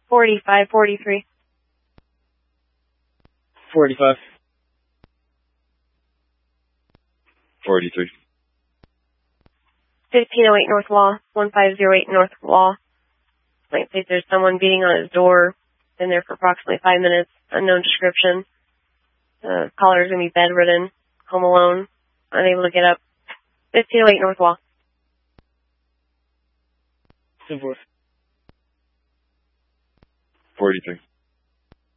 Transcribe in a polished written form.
45, 43. 45. 43. 1508 North Law, 1508 North Law. Might say there's someone beating on his door. Been there for approximately 5 minutes. Unknown description. The caller's going to be bedridden, home alone, unable to get up. 1508 North Law. 10-4. 43.